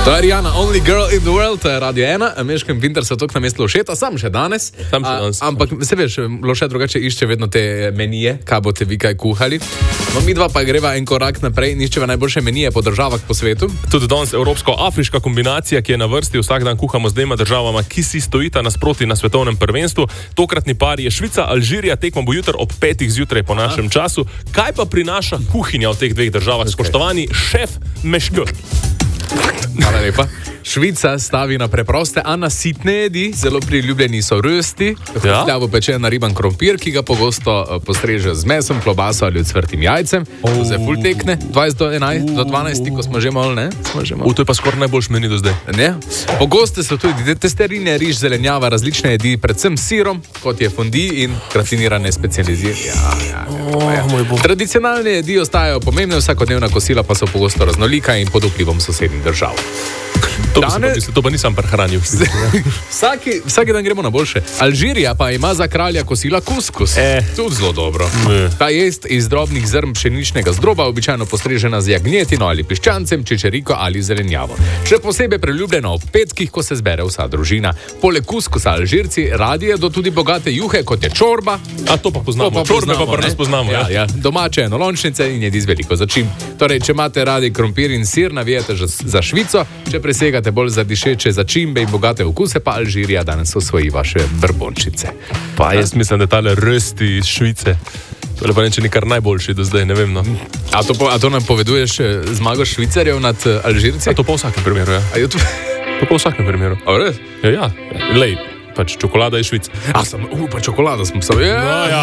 To je Rihanna, Only Girl in the World, Radio 1, Ameriškem Winter se tok na mestu Lošeta, sam še danes. Ampak se veš, Lošet drugače išče vedno te menije, kaj boste vi kaj kuhali. No, mi dva pa greva en korak naprej in iščeva najboljše menije po državah po svetu. Tudi danes evropsko-afriška kombinacija, ki je na vrsti, vsak dan kuhamo z dvema državama, ki si stojita nasproti na svetovnem prvenstvu. Tokratni par je Švica, Alžirija, tekma bo jutri ob 5. zjutraj po našem času. Kaj pa prinaša kuhinja v teh dveh državah, spoštovani šef Meško? Hvala lepa. Švica stavi na preproste, a nasitne jedi, zelo priljubljeni so rösti, hljavo pečen na riban krompir, ki ga pogosto postreže z mesom, klobaso ali ocvrtim jajcem. To se ful tekne, 20 do 12, ko smo že malo, ne? To je pa skoraj najboljši meni do zdaj. Ne? Pogoste so tudi testerine, riž, zelenjava, različne jedi, predvsem s sirom, kot je fondi in gratinirane specializirane. Tradicionalne jedi ostajajo pomembne, vsakodnevna kosila pa so pogosto raznolika in pod vplivom sosednjih držav. To pa nisem prehranil. Vsaki dan gremo na boljše. Alžirija pa ima za kralja kosila kuskus. Tudi zelo dobro. Ta jest iz drobnih zrn pšeničnega zdroba, običajno postrežena z jagnjetino ali piščancem, čičeriko ali zelenjavo. Še posebej priljubljena ob petkih, ko se zbere vsa družina. Poleg kuskusa Alžirci radi jedo tudi bogate juhe, kot je čorba. A to pa poznamo. Čorbe pa pri nas poznamo. Ja. Domače enolončnice in jedi z veliko začimb. Torej, če imate radi krompir in sir, navijate za Švico, če presegate bolj za dišeče začimbe in bogate okuse, pa Alžirija danes osvoji vaše brbončice. Pa jaz mislim, da tale rösti iz Švice, to je pa neče nekar najboljši do zdaj, ne vem, no. A to nam poveduješ zmago Švicarjev nad Alžirci? A to pa v vsakem primeru, ja. To pa v vsakem primeru. A res? Ja. Lej, pač čokolada iz Švice. Pa čokolada smo.